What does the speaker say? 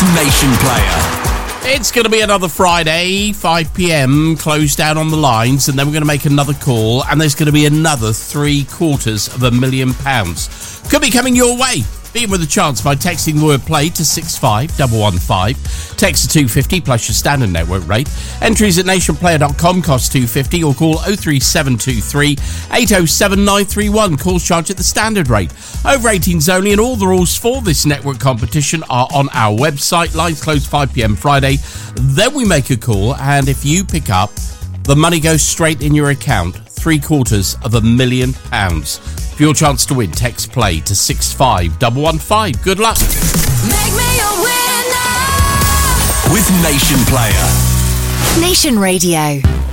Nation Player. It's going to be another Friday, 5 p.m, close down on the lines, and then we're going to make another call, and there's going to be another £750,000. Could be coming your way. Be in with a chance by texting the word play to 65115. Text to 250 plus your standard network rate. Entries at nationplayer.com cost £2.50 or call 03723 807 931. Calls charged at the standard rate. Over 18s only, and all the rules for this network competition are on our website. Lines close 5 p.m. Friday. Then we make a call, and if you pick up, the money goes straight in your account. £750,000. For your chance to win, text play to 65115. Good luck. Make me a winner with Nation Player. Nation Radio.